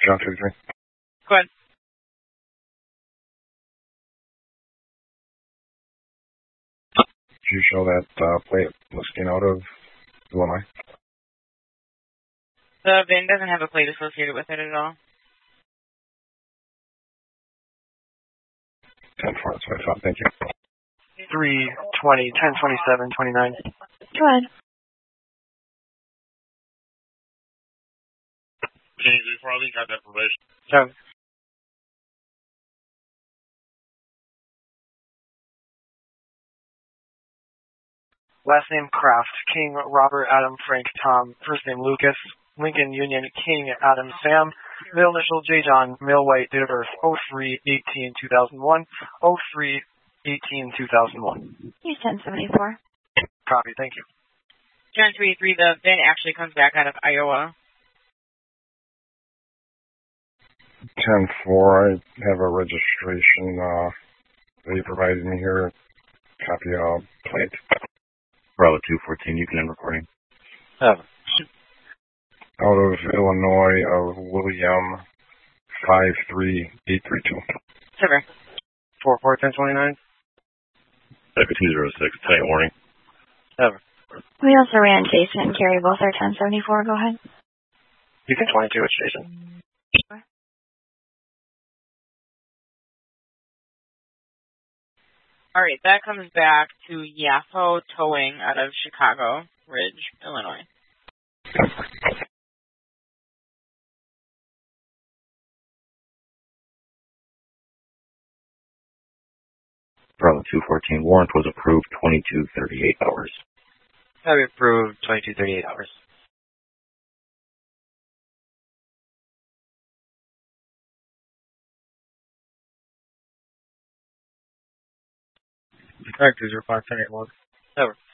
John 33. Go ahead. Did you show that plate listing out of Illinois? The VIN doesn't have a plate associated with it at all. 10-4, that's what I thought. Thank you. 320, 1027, 29. Go ahead. James, before I leave, got that information. Seven. Last name Kraft, King, Robert, Adam, Frank, Tom. First name Lucas, Lincoln, Union, King, Adam, Sam. Middle initial J. John, male white, date of birth 03/18/2001, 03/18/2001. He's 1074. Copy, thank you. John 23, the VIN actually comes back out of Iowa. 10-4, I have a registration that you provided me here. Copy of plate. Bravo 214, you can end recording. 7. Out of Illinois of William 53832. Silver. 44, 1029. Echo 206, tight warning. 7. We also ran Jason and Carrie, both are 1074. Go ahead. You can 22, it's Jason. All right, that comes back to Yafo Towing out of Chicago Ridge, Illinois. Bravo 214, warrant was approved 22:38 hours. Have you approved 22:38 hours? Correct, 05, 1081. Over.